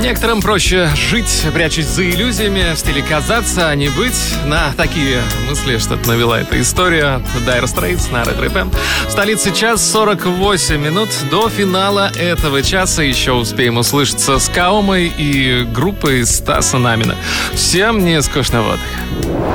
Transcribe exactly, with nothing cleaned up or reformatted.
Некоторым проще жить, прячась за иллюзиями, в стиле казаться, а не быть. На такие мысли что-то навела эта история. Dire Straits на Ретро эф эм. В столице час сорок восемь минут. До финала этого часа еще успеем услышаться с Каомой и группой Стаса Намина. Всем не скучного отдыха.